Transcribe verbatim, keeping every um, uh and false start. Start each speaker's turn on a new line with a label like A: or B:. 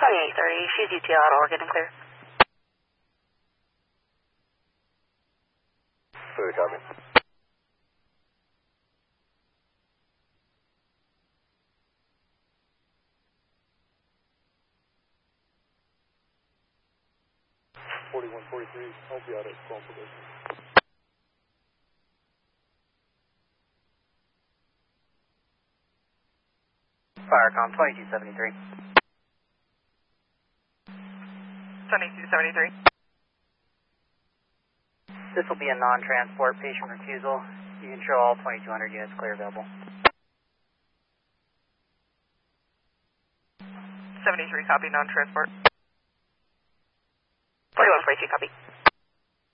A: twenty-eight thirty, she's U T L at Oregon and clear.
B: Clear, copy. forty-one forty-three, I'll be out at call position.
C: Firecom twenty-two seventy-three.
D: twenty-two seventy-three.
C: This will be a non-transport patient refusal. You can show all twenty-two hundred units clear available.
D: seventy-three, copy, non-transport.
A: forty-one forty-two, copy.